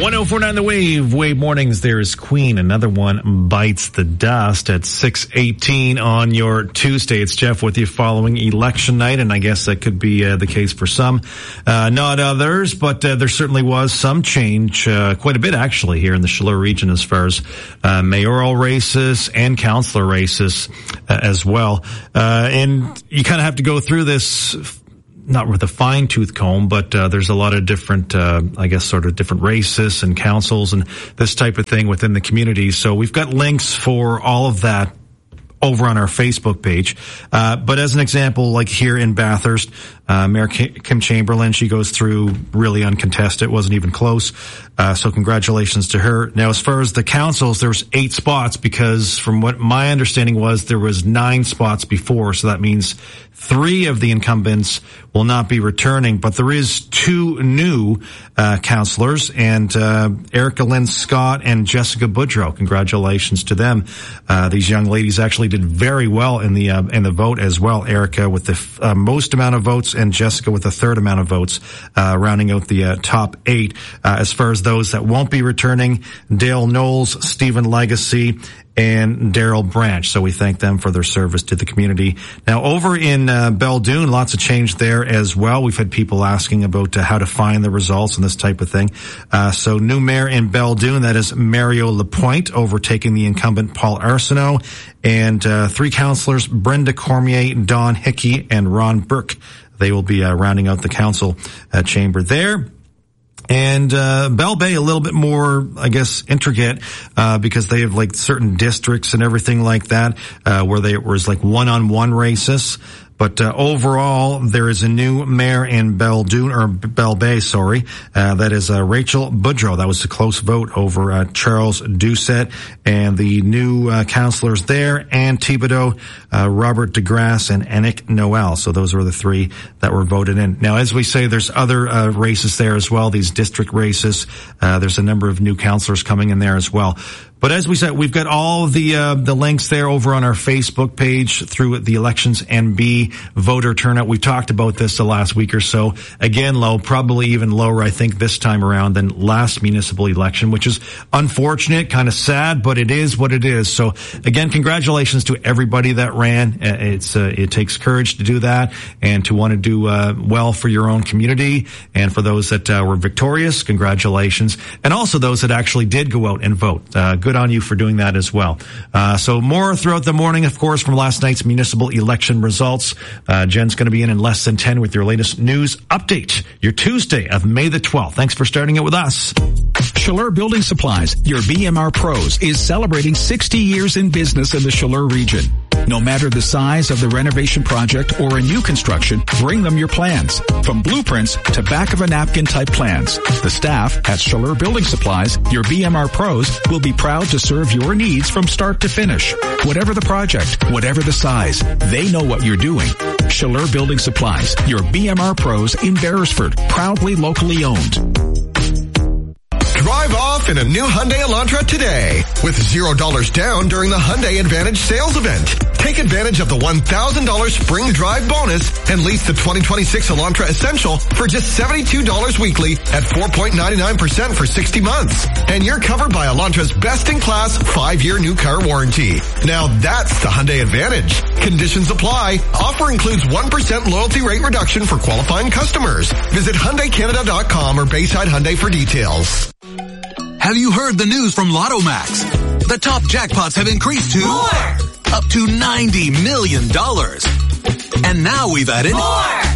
1049 The Wave. Wave mornings. There's Queen. Another one bites the dust at 6:18 on your Tuesday. It's Jeff with you following election night, and I guess that could be the case for some, not others. But there certainly was some change, quite a bit actually, here in the Chaleur region as far as mayoral races and councillor races as well. And you kind of have to go through this. Not with a fine-tooth comb, but there's a lot of different, I guess, sort of different races and councils and this type of thing within the community. So we've got links for all of that over on our Facebook page. But as an example, like here in Bathurst, Mayor Kim Chamberlain, she goes through really uncontested. It wasn't even close. So congratulations to her. Now, as far as the councils, there's 8 spots because from what my understanding was, there was 9 spots before. So that means 3 of the incumbents will not be returning, but there is 2 new councillors, and Erica Lynn Scott and Jessica Boudreau. Congratulations to them. These young ladies actually did very well in the vote as well. Erica with the most amount of votes, and Jessica with the third amount of votes, rounding out the top 8. As far as those that won't be returning, Dale Knowles, Stephen Legacy, and Daryl Branch. So we thank them for their service to the community. Now, over in Beldoon, lots of change there as well. We've had people asking about how to find the results and this type of thing. So new mayor in Beldoon, that is Mario Lapointe, overtaking the incumbent Paul Arsenault, and 3 councillors, Brenda Cormier, Don Hickey, and Ron Burke. They will be rounding out the council chamber there. And Bell Bay, a little bit more, I guess, intricate, because they have like certain districts and everything like that, where there was like one-on-one races. But overall, there is a new mayor in Bell Bay, that is Rachel Boudreau. That was a close vote over Charles Doucette. And the new councillors there, Anne Thibodeau, Robert DeGrasse, and Enoch Noel. So those were the 3 that were voted in. Now, as we say, there's other races there as well, these district races. There's a number of new councillors coming in there as well. But as we said, we've got all the links there over on our Facebook page through the Elections NB voter turnout. We talked about this the last week or so. Again, low, probably even lower, I think, this time around than last municipal election, which is unfortunate, kind of sad, but it is what it is. So again, congratulations to everybody that ran. It takes courage to do that and to want to do well for your own community. And for those that were victorious, congratulations. And also those that actually did go out and vote. Good on you for doing that as well. So more throughout the morning, of course, from last night's municipal election results. Jen's going to be in less than 10 with your latest news update. Your Tuesday of May the 12th. Thanks for starting it with us. Chaleur Building Supplies, your BMR Pros, is celebrating 60 years in business in the Chaleur region. No matter the size of the renovation project or a new construction, bring them your plans. From blueprints to back of a napkin type plans. The staff at Chaleur Building Supplies, your BMR Pros, will be proud to serve your needs from start to finish. Whatever the project, whatever the size, they know what you're doing. Chaleur Building Supplies, your BMR Pros in Beresford, proudly locally owned. Drive off in a new Hyundai Elantra today with $0 down during the Hyundai Advantage sales event. Take advantage of the $1,000 spring drive bonus and lease the 2026 Elantra Essential for just $72 weekly at 4.99% for 60 months. And you're covered by Elantra's best-in-class 5-year new car warranty. Now that's the Hyundai Advantage. Conditions apply. Offer includes 1% loyalty rate reduction for qualifying customers. Visit HyundaiCanada.com or Bayside Hyundai for details. Have you heard the news from Lotto Max? The top jackpots have increased to more! Up to $90 million. And now we've added more!